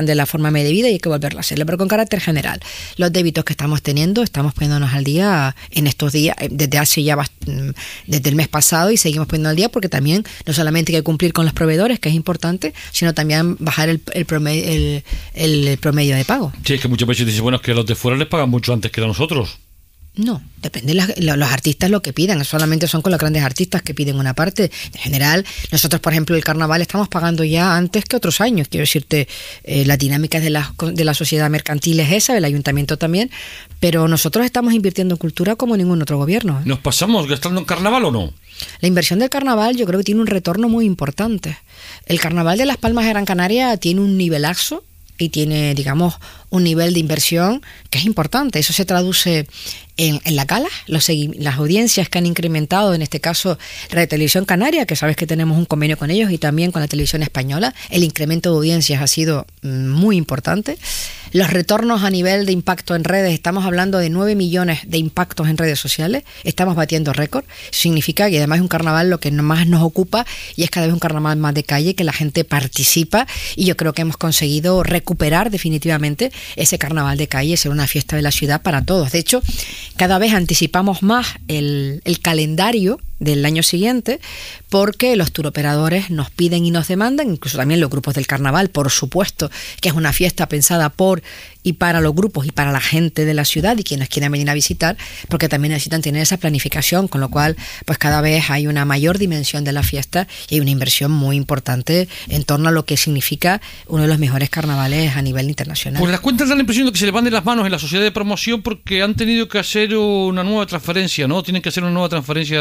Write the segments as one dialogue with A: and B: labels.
A: de la forma de vida y hay que volverlo a hacerlo, pero con carácter general. Los débitos que estamos teniendo, estamos poniéndonos al día en estos días, desde el mes pasado, y seguimos poniendo al día porque también no solamente hay que cumplir con los proveedores, que es importante, sino también bajar el promedio de pago.
B: Sí, es que muchas veces dicen, bueno, es que los de fuera les pagan mucho antes que a nosotros.
A: No, depende los artistas lo que pidan, solamente son con los grandes artistas que piden una parte. En general, nosotros, por ejemplo, el carnaval estamos pagando ya antes que otros años. Quiero decirte, la dinámica de la sociedad mercantil es esa, el ayuntamiento también, pero nosotros estamos invirtiendo en cultura como ningún otro gobierno, ¿eh?
B: ¿Nos pasamos gastando en carnaval o no?
A: La inversión del carnaval yo creo que tiene un retorno muy importante. El carnaval de Las Palmas de Gran Canaria tiene un nivelazo y tiene, digamos, un nivel de inversión que es importante. Eso se traduce en la gala, las audiencias que han incrementado, en este caso Radio Televisión Canaria, que sabes que tenemos un convenio con ellos, y también con la televisión española. El incremento de audiencias ha sido muy importante. Los retornos a nivel de impacto en redes, estamos hablando de 9 millones de impactos en redes sociales, estamos batiendo récord. Significa que además es un carnaval lo que más nos ocupa, y es cada vez un carnaval más de calle, que la gente participa, y yo creo que hemos conseguido recuperar definitivamente ese carnaval de calle, ser una fiesta de la ciudad para todos. De hecho, cada vez anticipamos más el calendario del año siguiente, porque los turoperadores nos piden y nos demandan, incluso también los grupos del carnaval, por supuesto, que es una fiesta pensada por y para los grupos y para la gente de la ciudad y quienes quieran venir a visitar, porque también necesitan tener esa planificación, con lo cual pues cada vez hay una mayor dimensión de la fiesta y hay una inversión muy importante en torno a lo que significa uno de los mejores carnavales a nivel internacional.
B: Pues las cuentas dan la impresión de que se les van de las manos en la sociedad de promoción, porque han tenido que hacer una nueva transferencia, ¿no? Tienen que hacer una nueva transferencia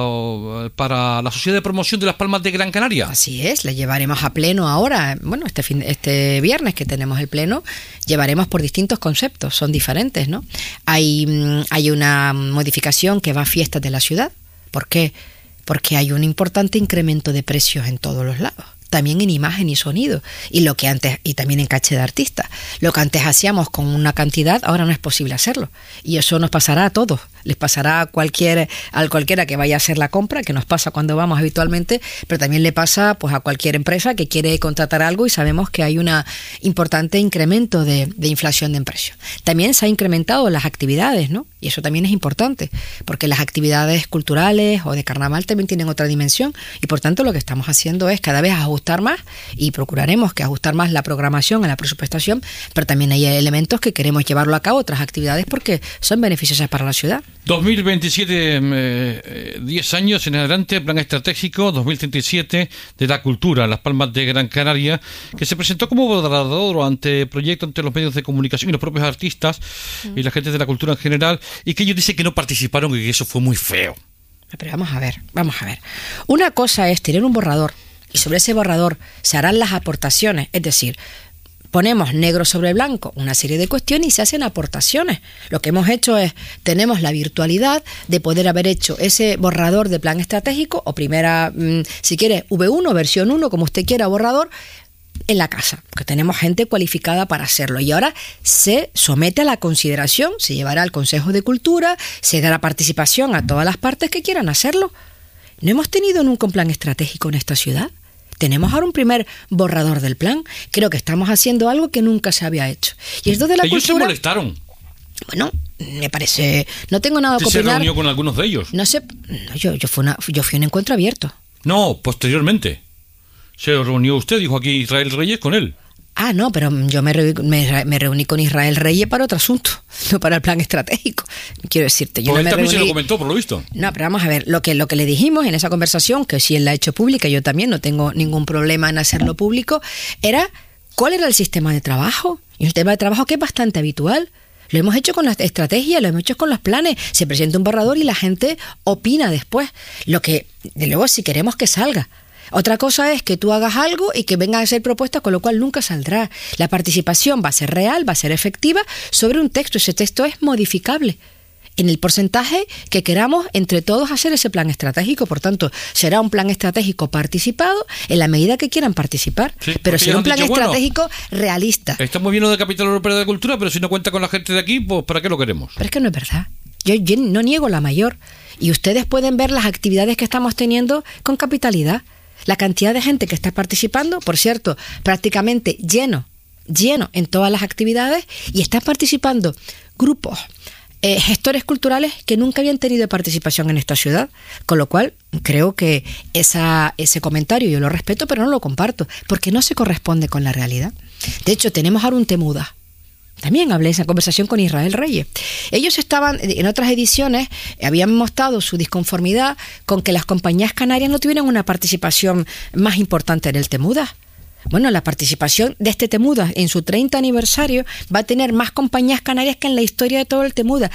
B: para la sociedad de promoción de Las Palmas de Gran Canaria.
A: Así es, la llevaremos a pleno ahora. Bueno, este viernes que tenemos el pleno, llevaremos por distintos conceptos, son diferentes, ¿no? Hay una modificación que va a fiestas de la ciudad. ¿Por qué? Porque hay un importante incremento de precios en todos los lados. También en imagen y sonido, y también en caché de artista. Lo que antes hacíamos con una cantidad, ahora no es posible hacerlo. Y eso nos pasará a todos. Les pasará a cualquiera que vaya a hacer la compra, que nos pasa cuando vamos habitualmente, pero también le pasa pues a cualquier empresa que quiere contratar algo, y sabemos que hay un importante incremento de inflación de precios. También se ha incrementado las actividades, ¿no? Y eso también es importante, porque las actividades culturales o de carnaval también tienen otra dimensión, y por tanto lo que estamos haciendo es cada vez ajustar más, y procuraremos que ajustar más la programación a la presupuestación, pero también hay elementos que queremos llevarlo a cabo, otras actividades, porque son beneficiosas para la ciudad.
B: 2027, 10 años en adelante, plan estratégico 2037 de la cultura, Las Palmas de Gran Canaria, que se presentó como moderador ante proyectos ante los medios de comunicación y los propios artistas y la gente de la cultura en general, y que ellos dicen que no participaron y que eso fue muy feo.
A: Pero vamos a ver. Una cosa es tener un borrador, y sobre ese borrador se harán las aportaciones, es decir, ponemos negro sobre blanco una serie de cuestiones y se hacen aportaciones. Lo que hemos hecho es, tenemos la virtualidad de poder haber hecho ese borrador de plan estratégico, o primera, si quiere, V1, versión 1, como usted quiera, borrador, en la casa, que tenemos gente cualificada para hacerlo, y ahora se somete a la consideración, se llevará al Consejo de Cultura, se dará participación a todas las partes que quieran hacerlo. ¿No hemos tenido nunca un plan estratégico en esta ciudad? Tenemos ahora un primer borrador del plan. Creo que estamos haciendo algo que nunca se había hecho. Y esto de la
B: ellos
A: cultura,
B: se molestaron.
A: Bueno, me parece, no tengo nada que opinar.
B: ¿Se reunió con algunos de ellos?
A: No sé, yo fui a un encuentro abierto.
B: No, posteriormente. Se reunió usted, dijo aquí Israel Reyes, con él.
A: Ah, no, pero yo me reuní con Israel Reyes para otro asunto, no para el plan estratégico. Quiero decirte, yo
B: pues
A: no me
B: él también
A: reuní.
B: se lo comentó, por lo visto.
A: No, pero vamos a ver, lo que le dijimos en esa conversación, que si él la ha hecho pública, yo también no tengo ningún problema en hacerlo público, era cuál era el sistema de trabajo. Y un sistema de trabajo que es bastante habitual. Lo hemos hecho con la estrategia, lo hemos hecho con los planes. Se presenta un borrador y la gente opina después. Lo que, de luego, si queremos que salga. Otra cosa es que tú hagas algo y que vengan a hacer propuestas, con lo cual nunca saldrá. La participación va a ser real, va a ser efectiva sobre un texto. Ese texto es modificable en el porcentaje que queramos entre todos hacer ese plan estratégico. Por tanto, será un plan estratégico participado en la medida que quieran participar, sí, pero será un plan estratégico realista.
B: Está muy bien lo del Capital Europeo de Cultura, pero si no cuenta con la gente de aquí, pues ¿para qué lo queremos?
A: Pero es que no es verdad. Yo no niego la mayor. Y ustedes pueden ver las actividades que estamos teniendo con capitalidad. La cantidad de gente que está participando, por cierto, prácticamente lleno lleno en todas las actividades y están participando grupos, gestores culturales que nunca habían tenido participación en esta ciudad, con lo cual creo que ese comentario yo lo respeto, pero no lo comparto, porque no se corresponde con la realidad. De hecho, tenemos ahora un Temuda. También hablé en esa conversación con Israel Reyes. Ellos estaban, en otras ediciones, habían mostrado su disconformidad con que las compañías canarias no tuvieran una participación más importante en el Temuda. Bueno, la participación de este Temuda en su 30 aniversario va a tener más compañías canarias que en la historia de todo el Temuda.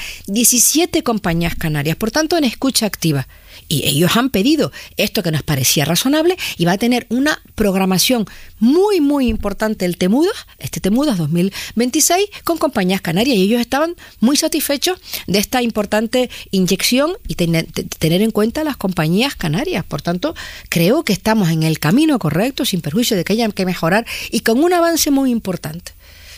A: 17 compañías canarias, por tanto en escucha activa. Y ellos han pedido esto que nos parecía razonable y va a tener una programación muy, muy importante el Temuda, este Temuda 2026, con compañías canarias. Y ellos estaban muy satisfechos de esta importante inyección y tener en cuenta las compañías canarias. Por tanto, creo que estamos en el camino correcto, sin perjuicio de que haya que mejorar y con un avance muy importante.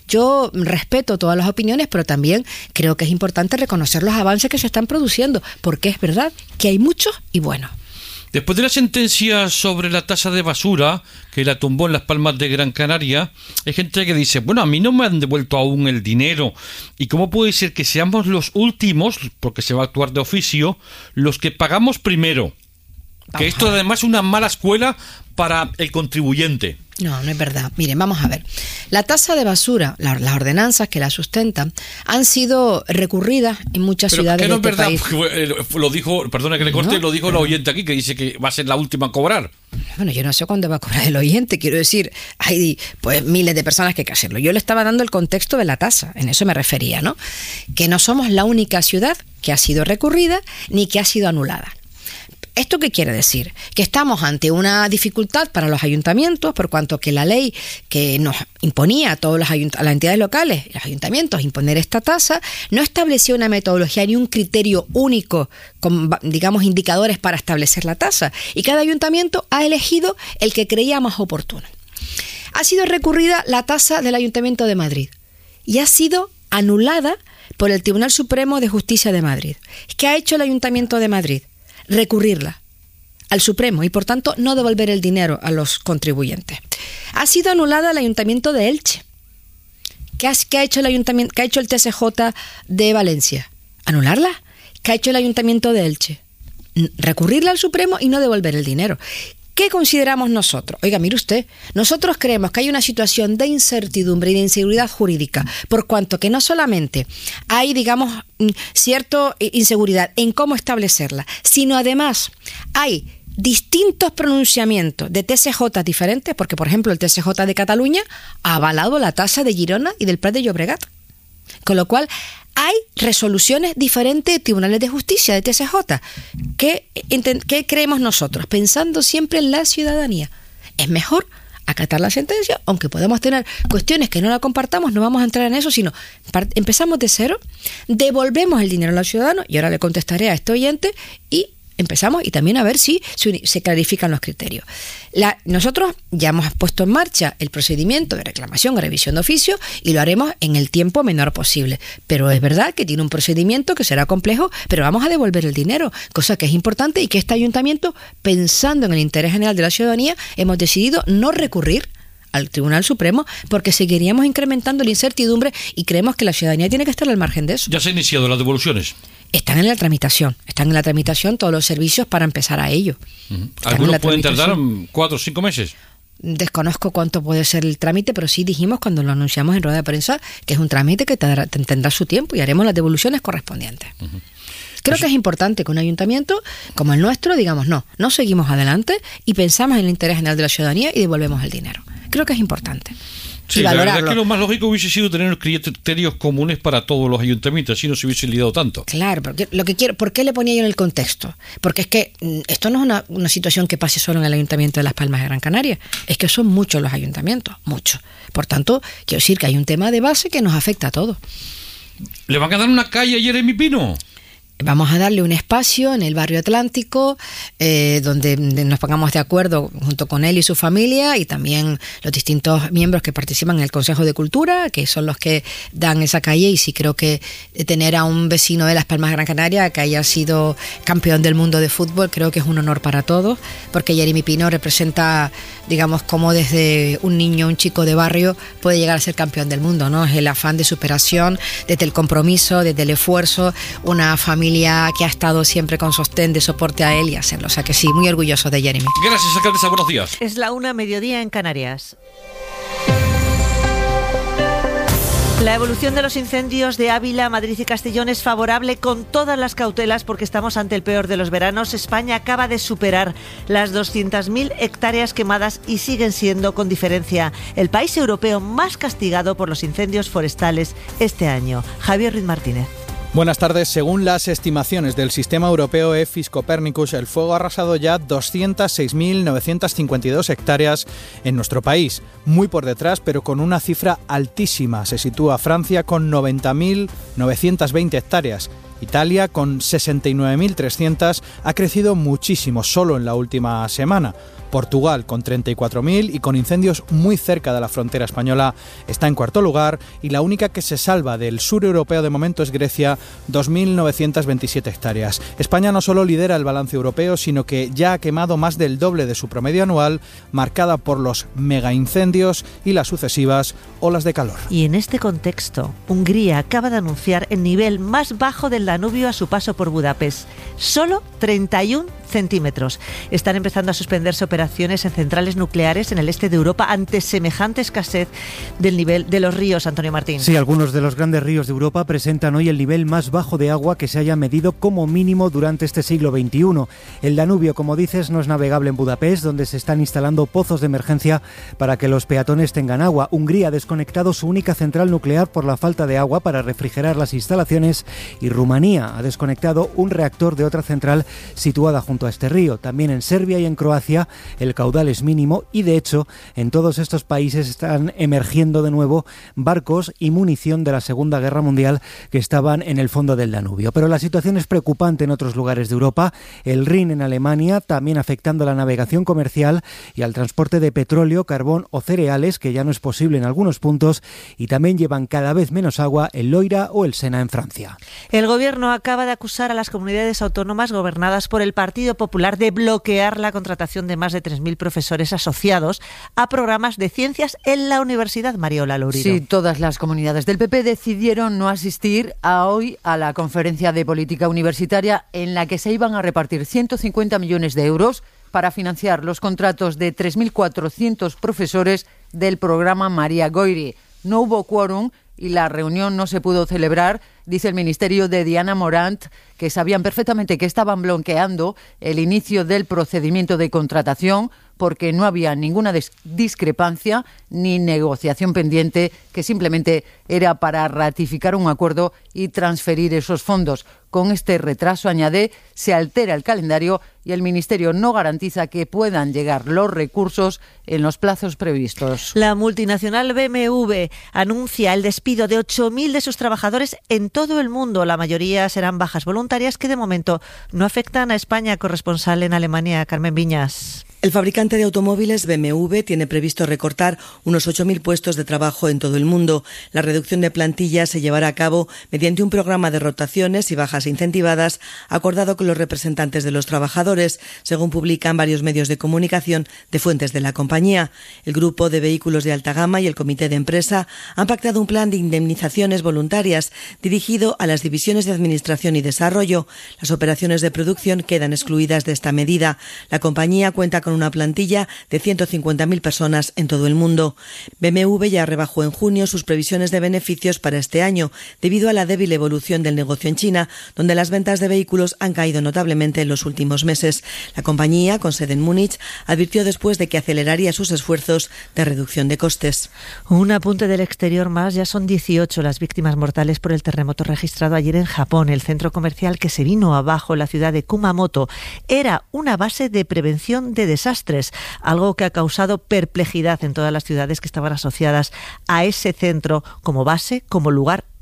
A: Yo respeto todas las opiniones, pero también creo que es importante reconocer los avances que se están produciendo, porque es verdad que hay muchos y buenos.
B: Después de la sentencia sobre la tasa de basura, que la tumbó en Las Palmas de Gran Canaria, hay gente que dice, bueno, a mí no me han devuelto aún el dinero, ¿y cómo puede ser que seamos los últimos, porque se va a actuar de oficio, los que pagamos primero? Que esto además es una mala escuela para el contribuyente.
A: No, no es verdad. Miren, vamos a ver. La tasa de basura, las ordenanzas que la sustentan, han sido recurridas en muchas ciudades de este país.
B: Pero que no es verdad, lo dijo, perdona que le corte, lo dijo el oyente aquí, que dice que va a ser la última a cobrar.
A: Bueno, yo no sé cuándo va a cobrar el oyente, quiero decir, hay pues miles de personas que hay que hacerlo. Yo le estaba dando el contexto de la tasa, en eso me refería, ¿no? Que no somos la única ciudad que ha sido recurrida ni que ha sido anulada. ¿Esto qué quiere decir? Que estamos ante una dificultad para los ayuntamientos, por cuanto que la ley que nos imponía a todas las entidades locales, los ayuntamientos, imponer esta tasa, no establecía una metodología ni un criterio único con, digamos, indicadores para establecer la tasa. Y cada ayuntamiento ha elegido el que creía más oportuno. Ha sido recurrida la tasa del Ayuntamiento de Madrid y ha sido anulada por el Tribunal Supremo de Justicia de Madrid. ¿Qué ha hecho el Ayuntamiento de Madrid? Recurrirla al Supremo y por tanto no devolver el dinero a los contribuyentes. Ha sido anulada el Ayuntamiento de Elche. ¿Qué ha hecho el Ayuntamiento? ¿Qué ha hecho el TSJ de Valencia? ¿Anularla? ¿Qué ha hecho el Ayuntamiento de Elche? Recurrirla al Supremo y no devolver el dinero. ¿Qué consideramos nosotros? Oiga, mire usted, nosotros creemos que hay una situación de incertidumbre y de inseguridad jurídica, por cuanto que no solamente hay, digamos, cierta inseguridad en cómo establecerla, sino además hay distintos pronunciamientos de TSJ diferentes, porque por ejemplo el TSJ de Cataluña ha avalado la tasa de Girona y del Prat de Llobregat, con lo cual hay resoluciones diferentes de tribunales de justicia, de TSJ. ¿Qué creemos nosotros? Pensando siempre en la ciudadanía. Es mejor acatar la sentencia, aunque podemos tener cuestiones que no la compartamos, no vamos a entrar en eso, sino empezamos de cero, devolvemos el dinero al ciudadano, y ahora le contestaré a este oyente, y empezamos y también a ver si se clarifican los criterios. Nosotros ya hemos puesto en marcha el procedimiento de reclamación o revisión de oficio y lo haremos en el tiempo menor posible. Pero es verdad que tiene un procedimiento que será complejo, pero vamos a devolver el dinero, cosa que es importante y que este ayuntamiento, pensando en el interés general de la ciudadanía, hemos decidido no recurrir al Tribunal Supremo porque seguiríamos incrementando la incertidumbre y creemos que la ciudadanía tiene que estar al margen de eso.
B: ¿Ya se han iniciado las devoluciones?
A: Están en la tramitación todos los servicios para empezar a ello.
B: ¿Algunos pueden tardar 4 o 5 meses?
A: Desconozco cuánto puede ser el trámite, pero sí dijimos cuando lo anunciamos en rueda de prensa que es un trámite que tendrá su tiempo y haremos las devoluciones correspondientes. Creo que es importante que un ayuntamiento como el nuestro digamos no seguimos adelante y pensamos en el interés general de la ciudadanía y devolvemos el dinero. Creo que es importante.
B: Sí, la verdad es que lo más lógico hubiese sido tener criterios comunes para todos los ayuntamientos, así no se hubiese lidiado tanto.
A: Claro, porque ¿por qué le ponía yo en el contexto? Porque es que esto no es una situación que pase solo en el Ayuntamiento de Las Palmas de Gran Canaria, es que son muchos los ayuntamientos, muchos. Por tanto, quiero decir que hay un tema de base que nos afecta a todos.
B: ¿Le van a dar una calle a Jeremy Pino?
A: Vamos a darle un espacio en el barrio Atlántico donde nos pongamos de acuerdo junto con él y su familia y también los distintos miembros que participan en el Consejo de Cultura, que son los que dan esa calle. Y sí creo que tener a un vecino de Las Palmas de Gran Canaria que haya sido campeón del mundo de fútbol, creo que es un honor para todos, porque Jeremy Pino representa, digamos, cómo desde un niño, un chico de barrio puede llegar a ser campeón del mundo, ¿no? Es el afán de superación, desde el compromiso, desde el esfuerzo, una familia que ha estado siempre con sostén de soporte a él y hacerlo. O sea que sí, muy orgulloso de Jeremy.
B: Gracias, alcaldesa. Buenos días.
C: Es la 1:00 en Canarias. La evolución de los incendios de Ávila, Madrid y Castellón es favorable con todas las cautelas porque estamos ante el peor de los veranos. España acaba de superar las 200.000 hectáreas quemadas y siguen siendo, con diferencia, el país europeo más castigado por los incendios forestales este año. Javier Ruiz Martínez.
D: Buenas tardes. Según las estimaciones del sistema europeo EFIS Copernicus, el fuego ha arrasado ya 206.952 hectáreas en nuestro país. Muy por detrás, pero con una cifra altísima. Se sitúa Francia con 90.920 hectáreas. Italia, con 69.300, ha crecido muchísimo solo en la última semana. Portugal, con 34.000 y con incendios muy cerca de la frontera española, está en cuarto lugar, y la única que se salva del sur europeo de momento es Grecia, 2.927 hectáreas. España no solo lidera el balance europeo, sino que ya ha quemado más del doble de su promedio anual, marcada por los megaincendios y las sucesivas olas de calor.
C: Y en este contexto, Hungría acaba de anunciar el nivel más bajo del Danubio a su paso por Budapest. Solo 31 centímetros. Están empezando a suspenderse operaciones en centrales nucleares en el este de Europa ante semejante escasez del nivel de los ríos, Antonio Martín.
E: Sí, algunos de los grandes ríos de Europa presentan hoy el nivel más bajo de agua que se haya medido como mínimo durante este siglo XXI. El Danubio, como dices, no es navegable en Budapest, donde se están instalando pozos de emergencia para que los peatones tengan agua. Hungría ha desconectado su única central nuclear por la falta de agua para refrigerar las instalaciones, y Rumanía ha desconectado un reactor de otra central situada junto a este río. También en Serbia y en Croacia el caudal es mínimo y, de hecho, en todos estos países están emergiendo de nuevo barcos y munición de la Segunda Guerra Mundial que estaban en el fondo del Danubio. Pero la situación es preocupante en otros lugares de Europa. El Rin en Alemania, también afectando a la navegación comercial y al transporte de petróleo, carbón o cereales, que ya no es posible en algunos puntos, y también llevan cada vez menos agua el Loira o el Sena en Francia.
C: El gobierno acaba de acusar a las comunidades autónomas gobernadas por el Partido Popular de bloquear la contratación de más de 3.000 profesores asociados a programas de ciencias en la Universidad Mariola Lourido.
F: Sí, todas las comunidades del PP decidieron no asistir hoy a la conferencia de política universitaria en la que se iban a repartir 150 millones de euros para financiar los contratos de 3.400 profesores del programa María Goiri. No hubo quórum y la reunión no se pudo celebrar, dice el ministerio de Diana Morant, que sabían perfectamente que estaban bloqueando el inicio del procedimiento de contratación porque no había ninguna discrepancia ni negociación pendiente, que simplemente era para ratificar un acuerdo y transferir esos fondos. Con este retraso, añade, se altera el calendario y el Ministerio no garantiza que puedan llegar los recursos en los plazos previstos.
C: La multinacional BMW anuncia el despido de 8.000 de sus trabajadores en todo el mundo. La mayoría serán bajas voluntarias que de momento no afectan a España. Corresponsal en Alemania, Carmen Viñas.
G: El fabricante de automóviles BMW tiene previsto recortar unos 8.000 puestos de trabajo en todo el mundo. La reducción de plantilla se llevará a cabo mediante un programa de rotaciones y bajas incentivadas acordado con los representantes de los trabajadores, según publican varios medios de comunicación de fuentes de la compañía. El grupo de vehículos de alta gama y el comité de empresa han pactado un plan de indemnizaciones voluntarias dirigido a las divisiones de administración y desarrollo. Las operaciones de producción quedan excluidas de esta medida. La compañía cuenta con una plantilla de 150.000 personas en todo el mundo. BMW ya rebajó en junio sus previsiones de beneficios para este año, debido a la débil evolución del negocio en China, donde las ventas de vehículos han caído notablemente en los últimos meses. La compañía, con sede en Múnich, advirtió después de que aceleraría sus esfuerzos de reducción de costes.
C: Un apunte del exterior más, ya son 18 las víctimas mortales por el terremoto registrado ayer en Japón. El centro comercial que se vino abajo en la ciudad de Kumamoto era una base de prevención de desastres, algo que ha causado perplejidad en todas las ciudades que estaban asociadas a ese centro como base, como lugar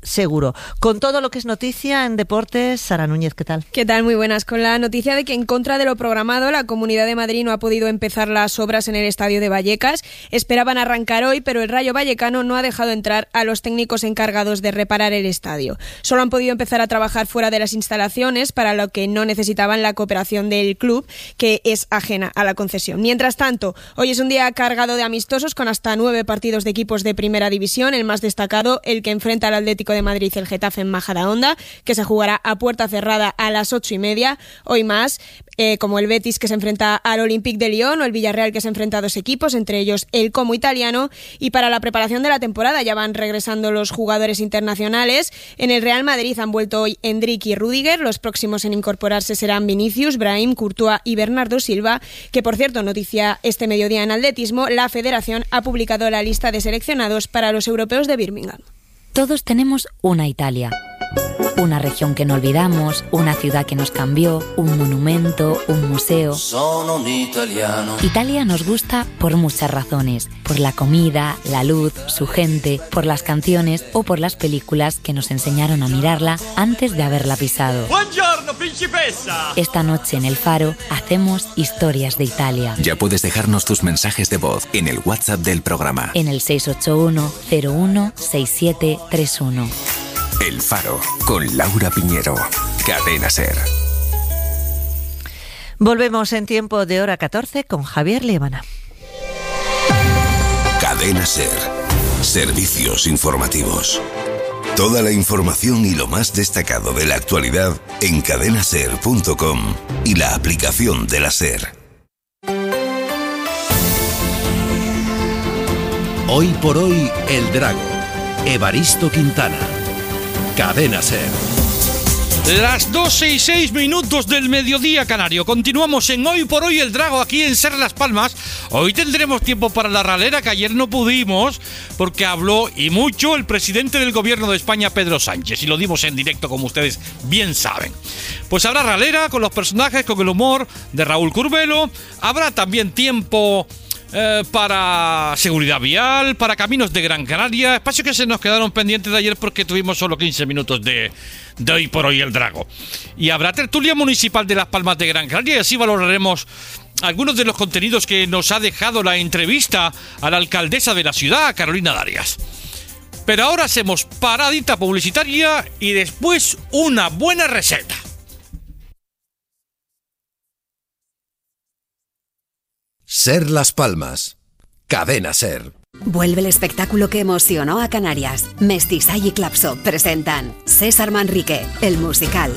C: seguro. Con todo lo que es noticia en deportes, Sara Núñez, ¿qué tal?
H: ¿Qué tal? Muy buenas. Con la noticia de que en contra de lo programado, la Comunidad de Madrid no ha podido empezar las obras en el estadio de Vallecas. Esperaban arrancar hoy, pero el Rayo Vallecano no ha dejado entrar a los técnicos encargados de reparar el estadio. Solo han podido empezar a trabajar fuera de las instalaciones, para lo que no necesitaban la cooperación del club, que es ajena a la concesión. Mientras tanto, hoy es un día cargado de amistosos con hasta 9 partidos de equipos de primera división. El más destacado, el que enfrenta al Atlético de Madrid y el Getafe en Majadahonda, que se jugará a puerta cerrada a las 8:30. Hoy más, como el Betis, que se enfrenta al Olympique de Lyon, o el Villarreal, que se enfrenta a 2 equipos, entre ellos el Como italiano. Y para la preparación de la temporada ya van regresando los jugadores internacionales. En el Real Madrid han vuelto hoy Endrick y Rüdiger. Los próximos en incorporarse serán Vinicius, Brahim, Courtois y Bernardo Silva, que por cierto, noticia este mediodía en atletismo, la Federación ha publicado la lista de seleccionados para los europeos de Birmingham.
I: Todos tenemos una Italia. Una región que no olvidamos, una ciudad que nos cambió, un monumento, un museo.
J: Sono un italiano.
I: Italia nos gusta por muchas razones. Por la comida, la luz, su gente, por las canciones o por las películas que nos enseñaron a mirarla antes de haberla pisado.
J: Buongiorno, principessa.
I: Esta noche en El Faro hacemos historias de Italia.
K: Ya puedes dejarnos tus mensajes de voz en el WhatsApp del programa.
I: En el 681 01 6731.
K: El Faro, con Laura Piñero. Cadena SER.
C: Volvemos en tiempo de hora 14 con Javier Liebana.
L: Cadena SER. Servicios informativos. Toda la información y lo más destacado de la actualidad en cadenaser.com y la aplicación de la SER.
M: Hoy por hoy, El Drago. Evaristo Quintana. Cadena SER.
B: Las 12:06 del mediodía canario. Continuamos en Hoy por Hoy El Drago, aquí en SER Las Palmas. Hoy tendremos tiempo para la ralera, que ayer no pudimos porque habló y mucho el presidente del gobierno de España, Pedro Sánchez, y lo dimos en directo, como ustedes bien saben. Pues habrá ralera con los personajes, con el humor de Raúl Curbelo. Habrá también tiempo para seguridad vial, para caminos de Gran Canaria, espacios que se nos quedaron pendientes de ayer porque tuvimos solo 15 minutos de Hoy por Hoy El Drago. Y habrá tertulia municipal de Las Palmas de Gran Canaria, y así valoraremos algunos de los contenidos que nos ha dejado la entrevista a la alcaldesa de la ciudad, Carolina Darias. Pero ahora hacemos paradita publicitaria y después una buena receta.
M: SER Las Palmas. Cadena SER.
N: Vuelve el espectáculo que emocionó a Canarias. Mestizay y Clapso presentan César Manrique, el musical.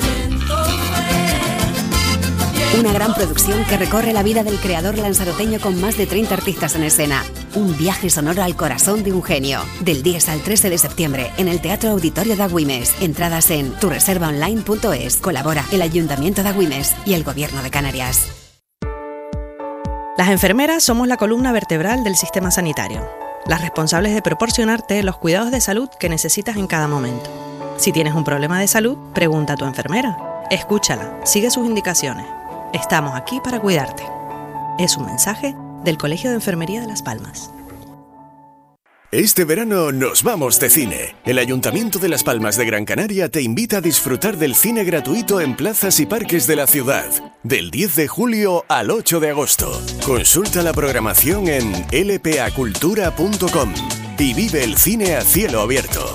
N: Una gran producción que recorre la vida del creador lanzaroteño con más de 30 artistas en escena. Un viaje sonoro al corazón de un genio. Del 10 al 13 de septiembre en el Teatro Auditorio de Agüimes. Entradas en tureservaonline.es. Colabora el Ayuntamiento de Agüimes y el Gobierno de Canarias.
O: Las enfermeras somos la columna vertebral del sistema sanitario, las responsables de proporcionarte los cuidados de salud que necesitas en cada momento. Si tienes un problema de salud, pregunta a tu enfermera. Escúchala, sigue sus indicaciones. Estamos aquí para cuidarte. Es un mensaje del Colegio de Enfermería de Las Palmas.
P: Este verano nos vamos de cine. El Ayuntamiento de Las Palmas de Gran Canaria te invita a disfrutar del cine gratuito en plazas y parques de la ciudad, del 10 de julio al 8 de agosto. Consulta la programación en lpacultura.com y vive el cine a cielo abierto.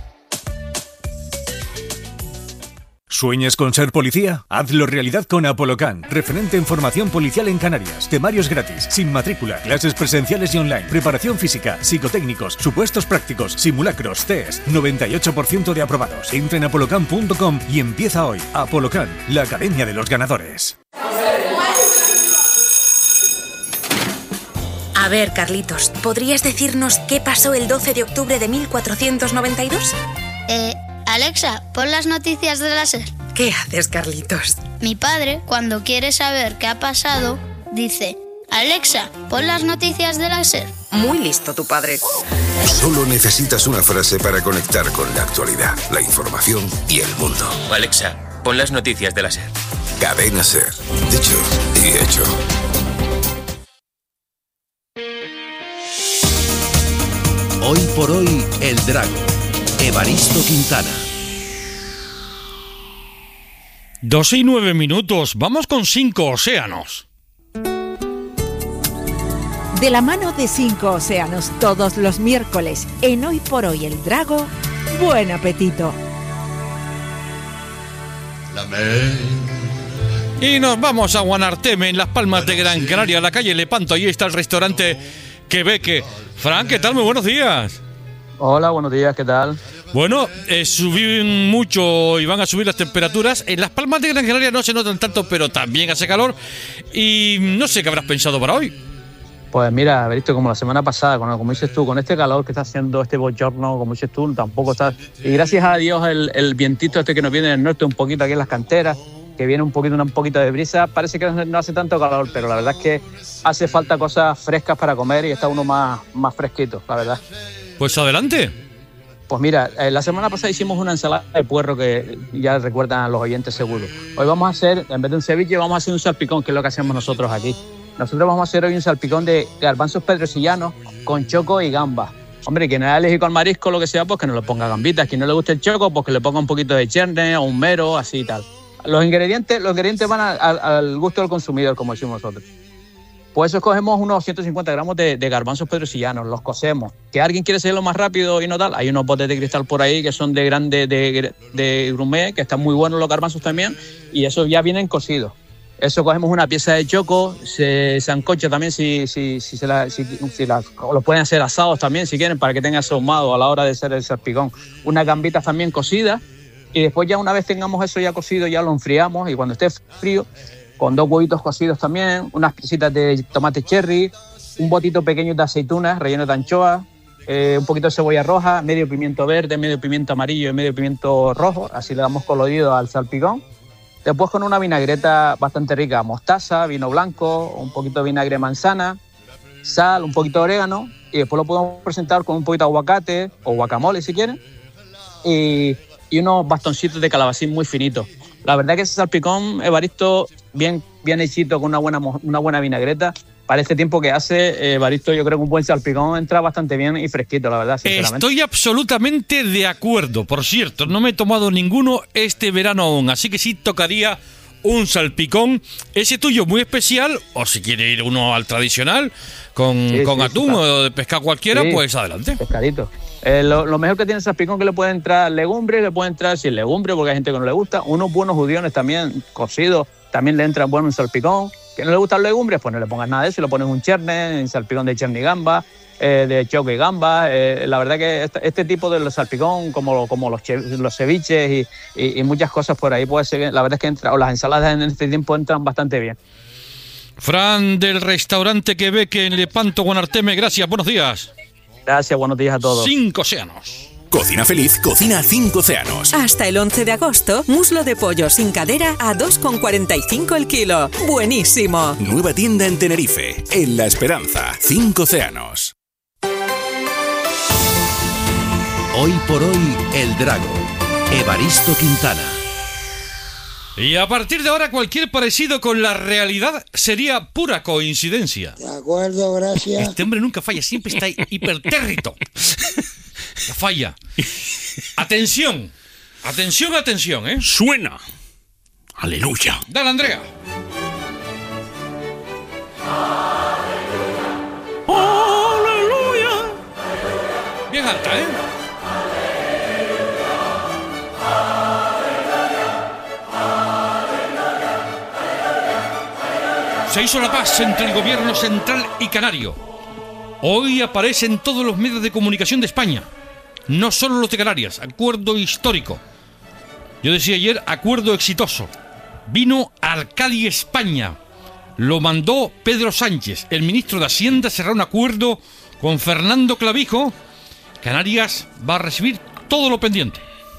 Q: ¿Sueñas con ser policía? Hazlo realidad con Apolocan, referente en formación policial en Canarias. Temarios gratis, sin matrícula, clases presenciales y online, preparación física, psicotécnicos, supuestos prácticos, simulacros, test, 98% de aprobados. Entra en apolocan.com y empieza hoy. Apolocan, la academia de los ganadores.
R: A ver, Carlitos, ¿podrías decirnos qué pasó el 12 de octubre de 1492?
S: Alexa, pon las noticias de la SER.
R: ¿Qué haces, Carlitos?
S: Mi padre, cuando quiere saber qué ha pasado, dice: Alexa, pon las noticias de la SER.
R: Muy listo tu padre.
L: Solo necesitas una frase para conectar con la actualidad, la información y el mundo.
T: Alexa, pon las noticias de la SER.
L: Cadena SER. Dicho y hecho.
M: Hoy por hoy, El Drago. Evaristo Quintana.
B: 2:09. Vamos con 5 océanos.
U: De la mano de 5 océanos, todos los miércoles, en Hoy por Hoy el Drago, buen apetito.
B: Y nos vamos a Guanarteme, en Las Palmas de Gran Canaria, la calle Lepanto. Allí está el restaurante Quebeque. Fran, ¿qué tal? Muy buenos días.
V: Hola, buenos días, ¿qué tal?
B: Bueno, subí mucho y van a subir las temperaturas. En Las Palmas de Gran Canaria no se notan tanto, pero también hace calor. Y no sé qué habrás pensado para hoy.
V: Pues mira, Evaristo, como la semana pasada, como dices tú, con este calor que está haciendo, este bochorno, como dices tú, tampoco está... Y gracias a Dios el vientito este que nos viene del norte un poquito aquí en las canteras, que viene un poquito de brisa, parece que no hace tanto calor, pero la verdad es que hace falta cosas frescas para comer y está uno más fresquito, la verdad.
B: Pues adelante.
V: Pues mira, la semana pasada hicimos una ensalada de puerro que ya recuerdan a los oyentes seguro. Hoy vamos a hacer, en vez de un ceviche, vamos a hacer un salpicón, que es lo que hacemos nosotros aquí. Nosotros vamos a hacer hoy un salpicón de garbanzos pedrosillanos con choco y gamba. Hombre, quien es alérgico al marisco, lo que sea, pues que no le ponga gambitas. Quien no le guste el choco, pues que le ponga un poquito de cherne o un mero, así y tal. Los ingredientes van al gusto del consumidor, como decimos nosotros. Pues eso cogemos unos 150 gramos de garbanzos pedrosillanos, los cocemos. Que alguien quiere hacerlo más rápido y no tal, hay unos botes de cristal por ahí que son de gourmet, que están muy buenos los garbanzos también, y esos ya vienen cocidos. Eso cogemos una pieza de choco, se sancocha también lo pueden hacer asados también si quieren, para que tenga ahumado a la hora de hacer el salpicón. Unas gambitas también cocidas, y después ya una vez tengamos eso ya cocido, ya lo enfriamos, y cuando esté frío, con 2 huevitos cocidos también, unas piecitas de tomate cherry, un botito pequeño de aceitunas relleno de anchoa, un poquito de cebolla roja, medio pimiento verde, medio pimiento amarillo y medio pimiento rojo, así le damos colorido al salpicón. Después con una vinagreta bastante rica, mostaza, vino blanco, un poquito de vinagre de manzana, sal, un poquito de orégano, y después lo podemos presentar con un poquito de aguacate o guacamole si quieren, y unos bastoncitos de calabacín muy finitos. La verdad que ese salpicón, Evaristo, bien hechito, con una buena vinagreta, para este tiempo que hace, Evaristo, yo creo que un buen salpicón entra bastante bien y fresquito, la verdad, sinceramente.
B: Estoy absolutamente de acuerdo. Por cierto, no me he tomado ninguno este verano aún, así que sí tocaría un salpicón, ese tuyo muy especial, o si quiere ir uno al tradicional, con atún o de pescado cualquiera, pues adelante.
V: Pescadito. Lo mejor que tiene el salpicón, que le puede entrar legumbres, le puede entrar sin legumbre, porque hay gente que no le gusta, unos buenos judiones también cocidos, también le entran bueno un salpicón. Que no le gustan legumbres, pues no le pongas nada de eso, le pones un cherne, un salpicón de cherne y gamba, de choco y gamba. La verdad que este tipo de salpicón, como los ceviches y muchas cosas por ahí, puede ser, la verdad es que o las ensaladas en este tiempo entran bastante bien.
B: Fran, del restaurante Quebeque en Lepanto, Guanarteme, gracias, buenos días.
V: Gracias, buenos días a todos.
B: 5 océanos.
W: Cocina Feliz, cocina 5 océanos.
X: Hasta el 11 de agosto, muslo de pollo sin cadera a 2,45 el kilo. ¡Buenísimo!
W: Nueva tienda en Tenerife, en La Esperanza, 5 océanos.
M: Hoy por hoy, El Drago. Evaristo Quintana.
B: Y a partir de ahora, cualquier parecido con la realidad sería pura coincidencia.
Y: De acuerdo, gracias.
B: Este hombre nunca falla, siempre está hipertérrito. La falla. Atención, ¿eh?
W: Suena. Aleluya.
B: Dale, Andrea.
W: Aleluya.
B: Bien alta, ¿eh? Se hizo la paz entre el gobierno central y canario. Hoy aparece en todos los medios de comunicación de España. No solo los de Canarias. Acuerdo histórico. Yo decía ayer, acuerdo exitoso. Vino a Arcadia, España. Lo mandó Pedro Sánchez. El ministro de Hacienda cerró un acuerdo con Fernando Clavijo. Canarias va a recibir todo lo pendiente.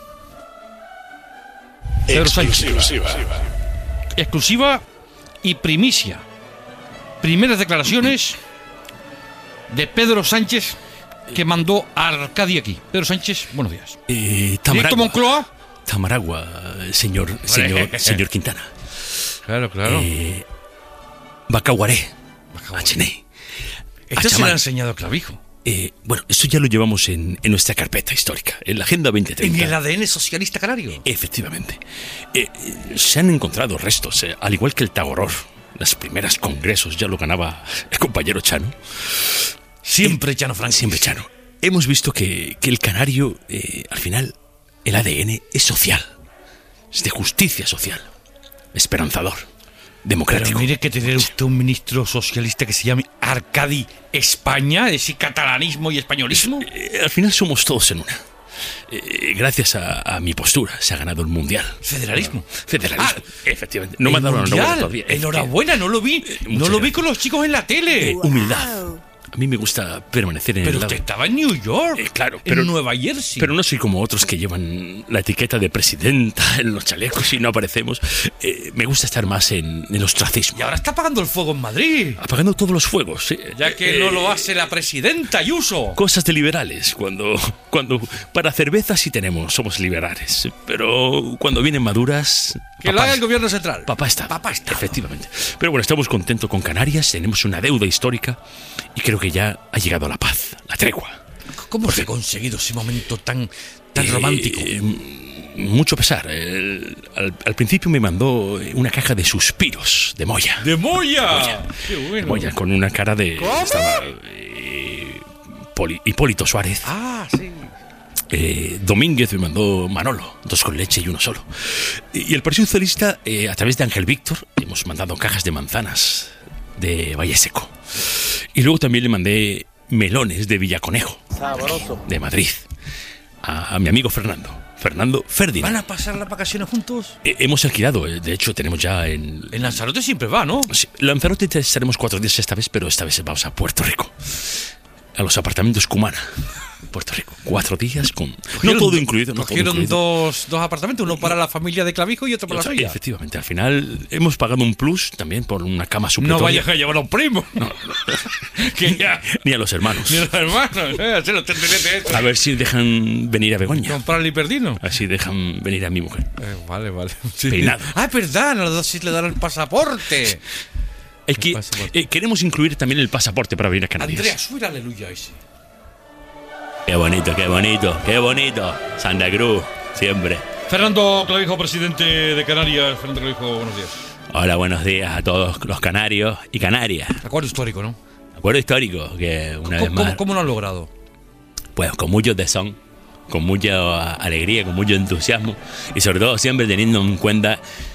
B: Pedro Sánchez. Exclusiva y primicia. Primeras declaraciones de Pedro Sánchez, que mandó a Arcadia aquí. Pedro Sánchez, buenos días.
W: Tamaragua.
B: Moncloa.
W: Tamaragua, señor Quintana.
B: Claro.
W: Bacaguaré. Achené.
B: Esto se lo ha enseñado Clavijo.
A: Bueno, eso ya lo llevamos en nuestra carpeta histórica, en la Agenda 2030.
B: ¿En el ADN socialista canario?
A: Efectivamente. Se han encontrado restos, al igual que el Tagoror. Los primeros congresos ya lo ganaba el compañero Chano.
B: Siempre Chano Franco.
A: Siempre Chano. Hemos visto que el canario, al final, el ADN es social. Es de justicia social. Esperanzador. Democrático.
B: Pero mire que tener usted un ministro socialista que se llame Arcadi España, es decir, catalanismo y españolismo.
A: Al final somos todos en una. Gracias a mi postura se ha ganado el mundial.
B: Federalismo.
A: Federalismo, efectivamente. No me han dado la enhorabuena todavía.
B: Enhorabuena, no lo vi. No lo vi con los chicos en la tele.
A: Humildad. A mí me gusta permanecer en el lado.
B: Pero usted estaba en New York,
A: claro, pero,
B: en Nueva Jersey.
A: Pero no soy como otros que llevan la etiqueta de presidenta en los chalecos y no aparecemos. Me gusta estar más en el ostracismo.
B: Y ahora está apagando el fuego en Madrid.
A: Apagando todos los fuegos.
B: Ya que no lo hace la presidenta Ayuso.
A: Cosas de liberales. Cuando para cerveza sí somos liberales. Pero cuando vienen maduras...
B: Que lo haga el gobierno central.
A: Papá está. Efectivamente. Pero bueno, estamos contentos con Canarias. Tenemos una deuda histórica. Y creo que ya ha llegado la paz, la tregua.
B: ¿Cómo se ha conseguido ese momento tan romántico?
A: Mucho pesar. Al principio me mandó una caja de suspiros de Moya.
B: ¡De Moya! ¡Qué bueno!
A: Moya, con una cara de...
B: ¿Cómo?
A: Estaba Hipólito Suárez.
B: Ah, sí.
A: Domínguez me mandó Manolo, 2 con leche y 1 solo. Y el Partido Socialista, a través de Ángel Víctor, hemos mandado cajas de manzanas de Valle Seco. Y luego también le mandé melones de Villaconejo,
B: Sabroso.
A: De Madrid, a mi amigo Fernando Ferdinand.
B: ¿Van a pasar las vacaciones juntos?
A: Hemos alquilado, de hecho tenemos ya en
B: Lanzarote siempre va, ¿no?
A: Sí, Lanzarote estaremos 4 días esta vez, pero esta vez vamos a Puerto Rico, a los apartamentos Cumana, Puerto Rico. 4 días con... No todo incluido.
B: Cogieron dos apartamentos, uno para la familia de Clavijo y otro para la suya.
A: Efectivamente, al final hemos pagado un plus también por una cama supletoria.
B: No vayas a llevar a un primo.
A: No. Ni a los hermanos.
B: Ni a los hermanos.
A: A ver si dejan venir a Begoña.
B: Comprarle hiperdino.
A: Así dejan venir a mi mujer.
B: Vale. Sí.
A: Peinado.
B: Ah, es verdad, a los dos sí le dan el pasaporte.
A: Queremos incluir también el pasaporte para venir a Canarias.
B: Andrea, sube aleluya ese.
A: Qué bonito. Santa Cruz, siempre.
B: Fernando Clavijo, presidente de Canarias. Fernando Clavijo, buenos días.
A: Hola, buenos días a todos los canarios y Canarias.
B: Acuerdo histórico, ¿no?
A: Acuerdo histórico, que una vez más...
B: ¿Cómo lo han logrado?
A: Pues con mucho tesón, con mucha alegría, con mucho entusiasmo y sobre todo siempre teniendo en cuenta...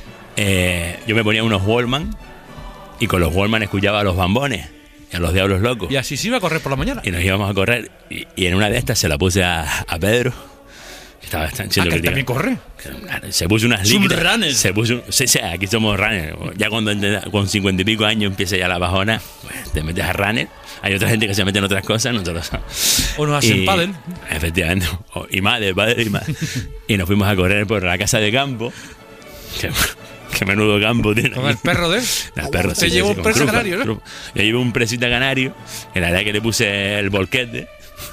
A: yo me ponía unos Wallman y con los Wallman escuchaba a los Bambones y a los Diablos Locos.
B: Y así se iba a correr por la mañana.
A: Y nos íbamos a correr. Y en una de estas se la puse a Pedro. Que estaba siendo
B: que también corre.
A: Se puso unas líquidas.
B: ¿Son runners?
A: Sí, aquí somos runners. Ya cuando con 50 y pico años empieza ya la bajona, pues te metes a runner. Hay otra gente que se mete en otras cosas, nosotros.
B: O nos hacen pádel.
A: Efectivamente. Y madre. Y nos fuimos a correr por la casa de campo. Qué menudo campo tiene.
B: Con el perro de él.
A: El perro,
B: se llevó un presa canario, ¿no?
A: Yo llevo un presita canario, que la verdad que le puse el volquete.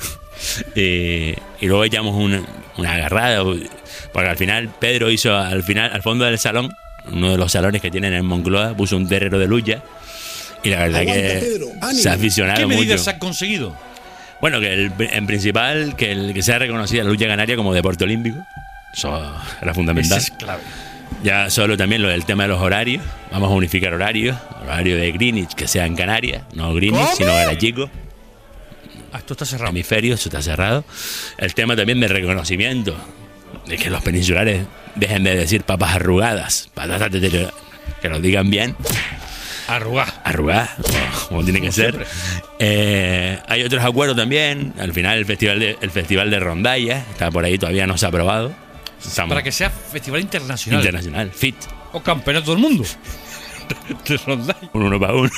A: Y luego echamos una agarrada. Porque al final Pedro hizo, al fondo del salón, uno de los salones que tienen en Moncloa, puso un terrero de lucha. Y la verdad que se ha aficionado mucho.
B: ¿Qué medidas ha conseguido?
A: Bueno, que en principal, que sea reconocida la lucha canaria como deporte olímpico. Eso era fundamental.
B: Eso es clave.
A: Ya solo también lo del tema de los horarios. Vamos a unificar horarios. Horario de Greenwich, que sea en Canarias. No Greenwich, sino Garachico.
B: Esto está cerrado.
A: Hemisferio, esto está cerrado. El tema también del reconocimiento. De que los peninsulares dejen de decir papas arrugadas. Patatas que lo digan bien. Arrugadas, como tiene que ser. Hay otros acuerdos también. Al final el festival de Rondalla está por ahí, todavía no se ha aprobado.
B: Para que sea festival internacional.
A: Internacional, FIT.
B: O campeonato del mundo. De Rondalla.
A: Uno para uno.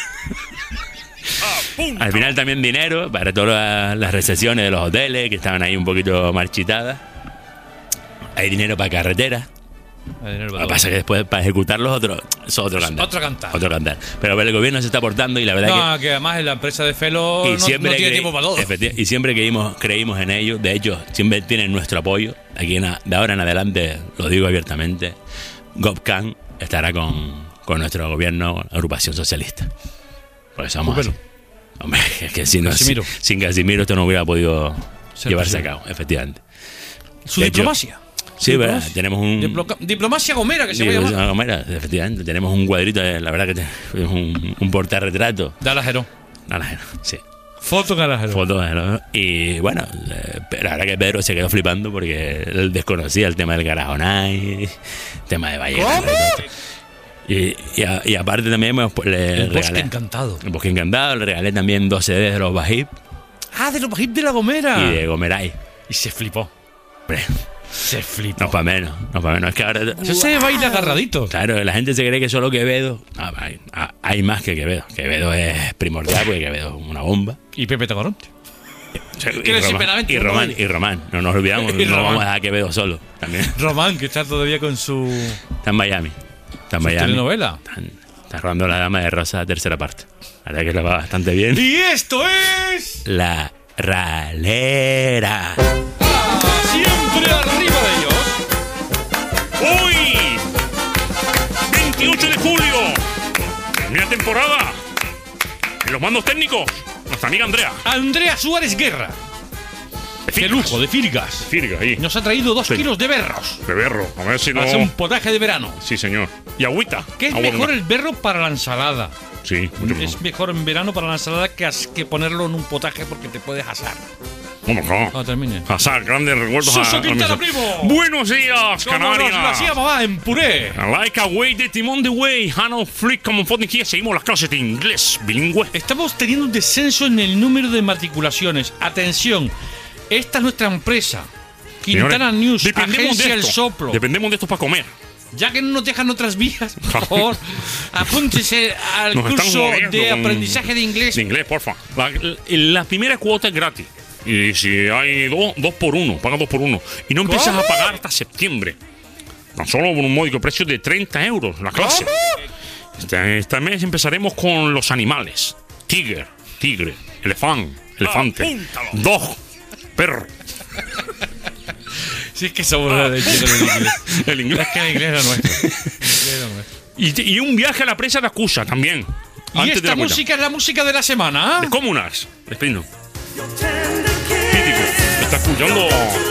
A: Al final también dinero para todas las recesiones de los hoteles que estaban ahí un poquito marchitadas. Hay dinero para carreteras. Lo que pasa es que después para ejecutar los otros es otro cantar. Pero el gobierno se está aportando y la verdad
B: que además en la empresa de Felo no tiene tiempo para todo.
A: Y siempre creímos en ellos. De hecho, siempre tienen nuestro apoyo. Aquí de ahora en adelante, lo digo abiertamente, GovCan estará con nuestro gobierno, agrupación socialista. Por eso vamos así. Hombre, es que si no, sin Casimiro esto no hubiera podido llevarse a cabo, efectivamente.
B: Su diplomacia.
A: Sí, ¿verdad? Tenemos un...
B: Diplomacia gomera, que se llama.
A: Diplomacia gomera, efectivamente. Tenemos un cuadrito, la verdad que es un portarretrato.
B: De Alajero.
A: Sí.
B: Foto de Alajero.
A: Y bueno, la verdad que Pedro se quedó flipando porque él desconocía el tema del Garajonay, el tema de Vallecas. Y aparte también le
B: Bosque Encantado.
A: El Bosque Encantado, le regalé también 2 CDs de los Bajib.
B: Ah, de los Bajib de La Gomera.
A: Y de Gomeray.
B: Y se flipó. Se flipó.
A: No para menos. Es que ahora...
B: Eso se baila agarradito.
A: Claro, la gente se cree que solo Quevedo... hay más que Quevedo. Quevedo es primordial porque Quevedo es una bomba.
B: Y Pepe Tacoronte.
A: Y Román. No nos olvidamos. No vamos a dejar a Quevedo solo. También.
B: Román, que está todavía con su...
A: Está en Miami.
B: ¿Telenovela?
A: Está rodando La Dama de Rosa, tercera parte. La verdad que le va bastante bien.
B: Y esto es...
A: La Ralera.
B: Siempre arriba de ellos.
D: Hoy, 28 de julio, termina temporada. En los mandos técnicos, nuestra amiga
B: Andrea Suárez Guerra. De lujo, de Firgas.
D: Ahí.
B: Nos ha traído 2 kilos de berros.
D: De berro, a ver si no...
B: Hace un potaje de verano.
D: Sí, señor. Y agüita.
B: ¿Qué es mejor el berro para la ensalada?
D: Sí, mucho mejor.
B: Es mejor en verano para la ensalada que ponerlo en un potaje porque te puedes asar.
D: ¿Cómo no?
B: Cuando termine.
D: Asar, grandes recuerdos.
B: ¡Suso Quintana, primo!
D: ¡Buenos días, Canarias!
B: Lo hacía mamá en puré.
D: Like a way de Timón de Way, Hannah Flick, como Fonden here. Seguimos las clases de inglés bilingüe.
B: Estamos teniendo un descenso en el número de matriculaciones. Atención. Esta es nuestra empresa, Quintana News, Agencia El Soplo.
D: Dependemos de esto para comer.
B: Ya que no nos dejan otras vías, por favor, apúntese al curso de aprendizaje de inglés.
D: De inglés, porfa. La primera cuota es gratis. Y si hay 2 por 1, paga 2 por 1. Y no empiezas a pagar hasta septiembre. Tan solo por un módico precio de 30 euros la clase. Este mes empezaremos con los animales. Tigre, elefante, dog, perro.
B: Si es que somos de
D: el inglés.
B: Es que el inglés era nuestro.
D: Y un viaje a la presa de Acusa también.
B: Y esta música es la música de la semana.
D: De Comunas, de Espino. Está escuchando.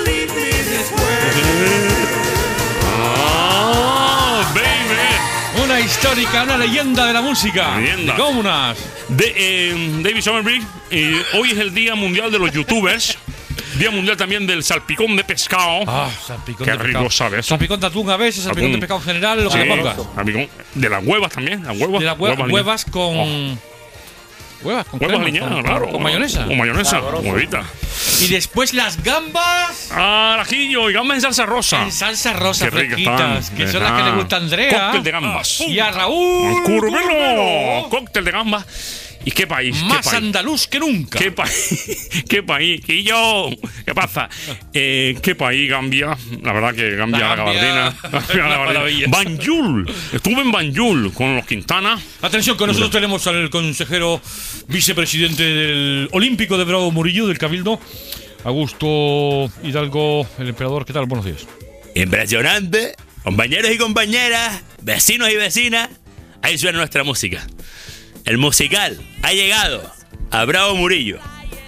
B: Baby. Una histórica, una leyenda de la música. De Comunas.
D: David Somerville. Hoy es el Día Mundial de los YouTubers. Día Mundial también del salpicón de pescado.
B: Salpicón
D: Qué
B: de
D: rico,
B: pescado.
D: ¿sabes?
B: Salpicón de atún a veces, salpicón de pescado en general, lo que le pongas.
D: De las huevas también.
B: De las huevas con... Huevas
D: aliñadas, claro.
B: Con mayonesa.
D: Con mayonesa, huevita.
B: Y después las gambas.
D: Al ajillo y gambas en salsa rosa.
B: En salsa rosa,
D: qué
B: fresquitas. Que son las que le gusta a Andrea.
D: Cóctel de gambas.
B: Y a Raúl.
D: Curvelo. Cóctel de gambas. ¿Y qué país?
B: Más andaluz que nunca.
D: ¿Qué país? ¿Y yo? ¿Qué pasa? ¿Qué país, Gambia? La verdad que Gambia, la Gabardina. Banjul. Estuve en Banjul con los Quintana.
B: Atención, con nosotros tenemos al consejero vicepresidente del Olímpico de Bravo Murillo, del Cabildo, Augusto Hidalgo, el emperador. ¿Qué tal? Buenos días.
A: Impresionante. Compañeros y compañeras, vecinos y vecinas, ahí suena nuestra música. El musical ha llegado a Bravo Murillo.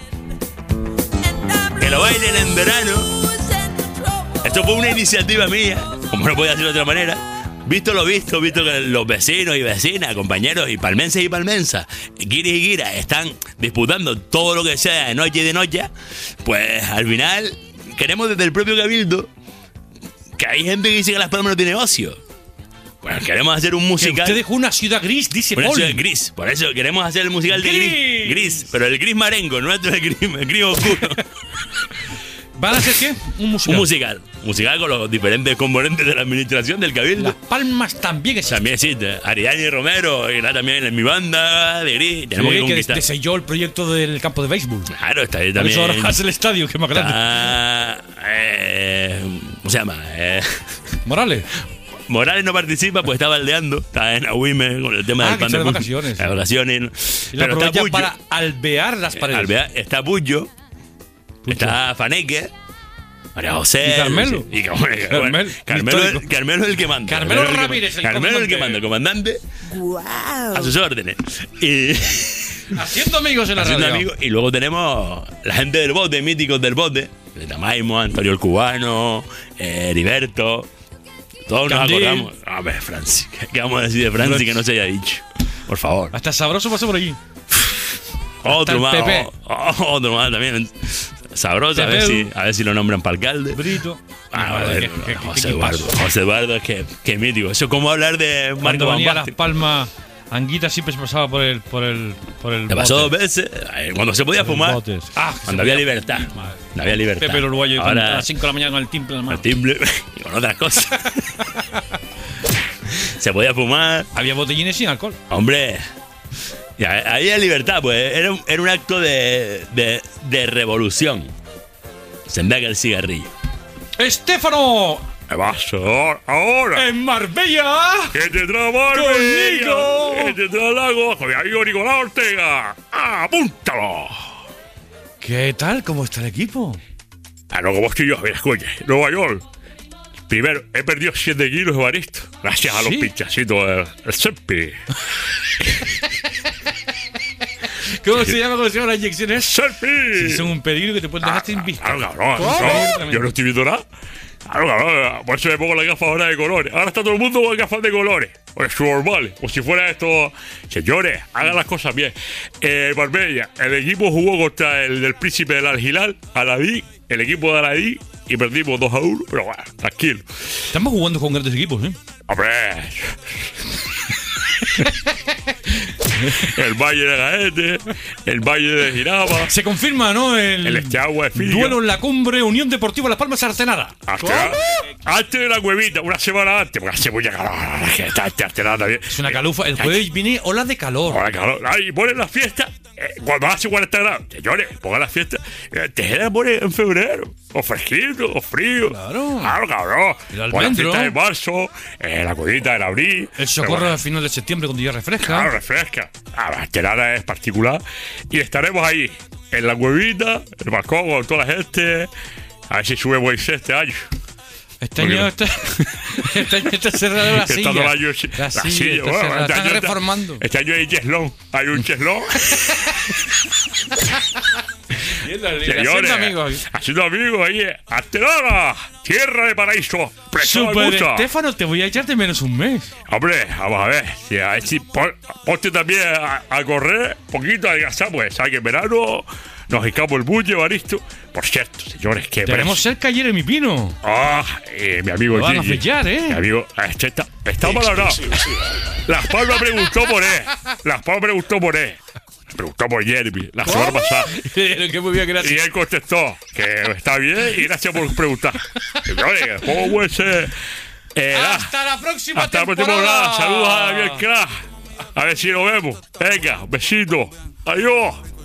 A: Que lo bailen en verano. Esto fue una iniciativa mía, como no podía ser de otra manera. Visto que los vecinos y vecinas, compañeros y palmenses y palmensas, guiris y guiras, están disputando todo lo que sea de noche y de noche, pues al final queremos desde el propio Cabildo que hay gente que dice que Las Palmas no tiene negocio. Bueno, queremos hacer un musical.
B: Usted dejó una ciudad gris, dice Paul.
A: Una ciudad gris. Por eso queremos hacer el musical de gris. Pero el gris marengo, nuestro el gris oscuro.
B: ¿Van a hacer qué? Un musical.
A: Un musical con los diferentes componentes de la administración del Cabildo.
B: Las Palmas también existe.
A: También existe. Ariadne Romero, que está también en mi banda de gris. Tenemos que conquistar.
B: Que selló el proyecto del campo de béisbol.
A: Claro, está ahí también.
B: Por eso ahora hace el estadio, que es más grande.
A: ¿Cómo se llama?
B: Morales
A: no participa, pues está baldeando. Está en Agüime con el tema del pan de
B: vacaciones.
A: Las vacaciones.
B: Y la aprovecha para alvear las paredes.
A: Está Bullo. Está Faneque. María José.
B: Y Carmelo.
A: Carmelo es el que manda.
B: Ramírez,
A: Carmelo es el que manda, el comandante.
N: ¡Guau!
A: A sus órdenes.
B: Haciendo amigos en la
A: Haciendo
B: radio.
A: amigos. Y luego tenemos la gente del bote, míticos del bote. De Tamaimo, Antonio el Cubano, Heriberto. Todos nos
B: Candil.
A: acordamos. A ver, Francis. ¿Qué vamos a decir de Francis que no se haya dicho? Por favor.
B: Hasta Sabroso pasó por allí.
A: Otro más.
B: el Pepe.
A: Otro más también. Sabroso. A ver si lo nombran para alcalde.
B: Brito.
A: A ver, José Eduardo. José Eduardo es que mítico. Eso es como hablar de Marco
B: Cuando
A: Van
B: venía a Las
A: Basten.
B: Palmas, Anguita siempre se pasaba por el
A: Me pasó
B: bote.
A: 2 veces. Cuando se podía fumar.
B: Botes.
A: Cuando había libertad. No había libertad.
B: Pepe el uruguayo a
A: Ahora,
B: las 5 de la mañana con el timbre en la mano.
A: el timbre y con otras cosas. Se podía fumar.
B: Había botellines sin alcohol.
A: Hombre. Ya, había libertad, pues. Era un acto de revolución. Se endaga el cigarrillo.
B: ¡Estéfano!
D: ¿Qué pasa ahora?
B: ¡En Marbella!
D: ¿Qué te trae Marbella? ¿Qué te trae Lago? Con mi amigo Nicolás Ortega. ¡Apúntalo!
B: ¿Qué tal? ¿Cómo está el equipo?
D: No, como estoy yo, mira, escucha. Nueva York. Primero, he perdido 7 kilos de Evaristo. Gracias a los
B: ¿Sí?
D: pinchacitos del Serpi.
B: ¿Cómo se llama las inyecciones?
D: ¡Serpi!
B: Si son un peligro que te pueden dejar sin vista.
D: Claro, no, yo no estoy viendo nada. Claro, por eso me pongo las gafas ahora de colores. Ahora está todo el mundo con gafas de colores. Pues es normal, como si fuera esto. Señores, hagan las cosas bien. Marbella, el equipo jugó contra el del Príncipe del Al-Hilal, Aladí, el equipo de Aladí, y perdimos 2-1, pero bueno, tranquilo.
B: Estamos jugando con grandes equipos, ¿eh?
D: Hombre. El Valle de Gaete, el Valle de Giraba.
B: Se confirma, ¿no? El
D: Esteagua de Figa.
B: duelo en la cumbre, Unión Deportiva Las Palmas Artenara.
D: Antes de la cuevita, una semana antes, porque hace mucha calor. Que está Artenara también.
B: Es una calufa. El jueves viene ola de calor.
D: Ola de calor. Ay, ponen la fiesta cuando hace 40 grados. Señores, pongan la fiesta. Te la ponen en febrero. O fresquito, o frío.
B: Claro.
D: Claro, cabrón.
B: El
D: Pon la
B: almendro.
D: fiesta de marzo, la cuevita en abril.
B: El socorro a final de septiembre cuando ya refresca.
D: Claro, refresca. La Artenara es particular. Y estaremos ahí, en la cuevita, el balcón con toda la gente. A ver si sube Moisés este año.
B: Este año está cerrada la silla.
D: Está todo el año
B: La
D: silla,
B: silla está
D: bueno,
B: cerrada.
D: este
B: Están
D: año
B: reformando.
D: Este año hay cheslón. Hay un cheslón. Señores, haciendo amigos ahí. Artenara, tierra de paraíso.
B: Super Estéfano, te voy a echar de menos un mes.
D: Hombre, vamos a ver. A ver si ponte también a correr un poquito, a adelgazar, pues. Sabes que en verano nos escapó el bulle, Evaristo. Por cierto, señores, que
B: tenemos cerca ayer en mi pino.
D: Mi amigo
B: lo van a
D: Gigi.
B: flechar,
D: Mi amigo, está valorado. Las Palmas preguntó por él. Preguntó por Jeremy la semana pasada.
B: Qué muy bien, gracias.
D: Y él contestó que está bien y gracias por preguntar. Señores, ¿cómo puede ser?
B: Hasta la próxima
D: temporada.
B: temporada.
D: Saludos a Javier Crash. A ver si lo vemos. Venga, besito. Adiós.